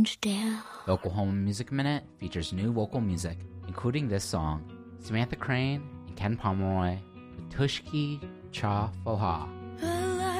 Orangedale. The Oklahoma Music Minute features new local music, including this song, Samantha Crane and Ken Pomeroy, the Tushki Cha Foha.